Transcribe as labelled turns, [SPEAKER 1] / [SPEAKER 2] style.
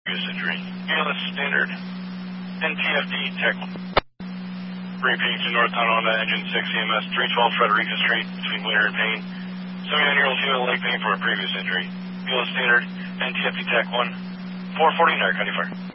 [SPEAKER 1] previous injury. BLS Standard, NTFD Tech 1. Repeat to Northtown Honda, engine 6 EMS, 312 Frederica Street, between Winter and Payne. 79-year-old female leg pain from a previous injury. BLS Standard, NTFD Tech 1, 440 Narc, 94.